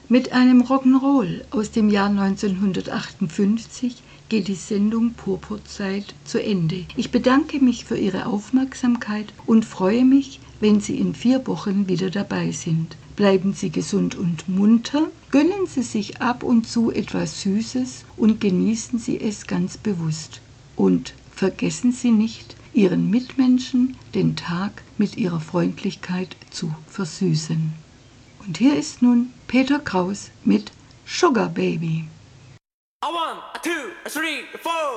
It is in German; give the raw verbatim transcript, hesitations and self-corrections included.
Mit einem Rock'n'Roll aus dem Jahr neunzehnhundertachtundfünfzig geht die Sendung Purpurzeit zu Ende. Ich bedanke mich für Ihre Aufmerksamkeit und freue mich, wenn Sie in vier Wochen wieder dabei sind. Bleiben Sie gesund und munter, gönnen Sie sich ab und zu etwas Süßes und genießen Sie es ganz bewusst. Und vergessen Sie nicht, Ihren Mitmenschen den Tag mit Ihrer Freundlichkeit zu versüßen. Und hier ist nun Peter Kraus mit Sugar Baby. A one, a two, a three, a four.